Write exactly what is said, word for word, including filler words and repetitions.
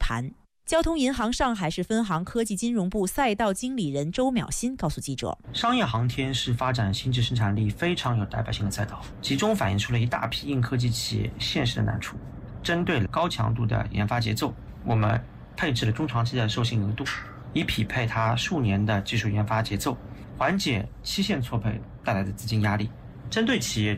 谈。交通银行上海市分行科技金融部赛道经理人周淼新告诉记者， 商业航天是发展新质生产力非常有代表性的赛道，集中反映出了一大批硬科技企业现实的难处。针对高强度的研发节奏，我们配置了中长期的授信额度，以匹配它数年的技术研发节奏，缓解期限错配带来的资金压力。针对企业